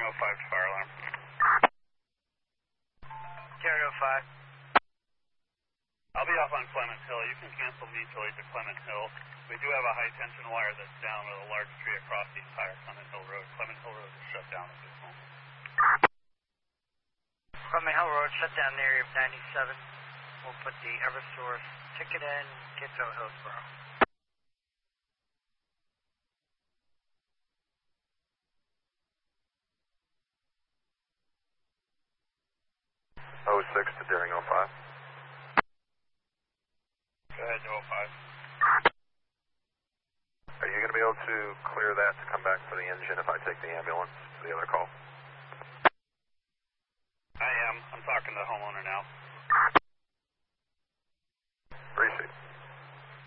to fire alarm. Terry 05. I'll be off on Clement Hill. You can cancel me till to Clement Hill. We do have a high tension wire that's down with a large tree across the entire Clement Hill Road. Clement Hill Road is shut down at this moment. Clement Hill Road shut down in the area of 97. We'll put the Eversource ticket in, get to Hillsborough. 06 to Daring 05. Go ahead to 05. Are you going to be able to clear that to come back for the engine if I take the ambulance to the other call? I am. I'm talking to the homeowner now.